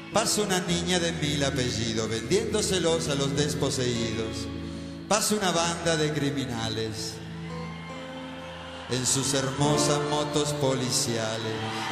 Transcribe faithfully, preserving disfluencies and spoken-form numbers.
Pasa una niña de mil apellidos vendiéndoselos a los desposeídos. Pasa una banda de criminales en sus hermosas motos policiales.